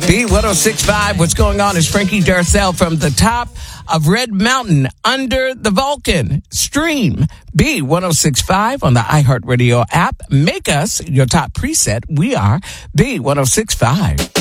B1065, what's going on is Frankie Darcell from the top of Red Mountain under the Vulcan. Stream B1065 on the iHeartRadio app. Make us your top preset. We are B1065.